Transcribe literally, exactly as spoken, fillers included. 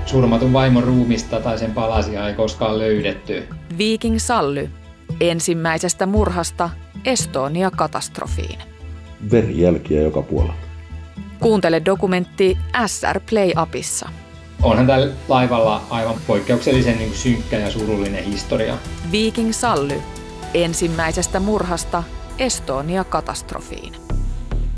surmatun vaimon ruumista tai sen palasia ei koskaan löydetty. Viking Sally. Ensimmäisestä murhasta Estonia-katastrofiin. Verijälkiä joka puolella. Kuuntele dokumentti S R Play-apissa. Onhan tällä laivalla aivan poikkeuksellisen niin kuin synkkä ja surullinen historia. Viking Sally. Ensimmäisestä murhasta Estonia-katastrofiin.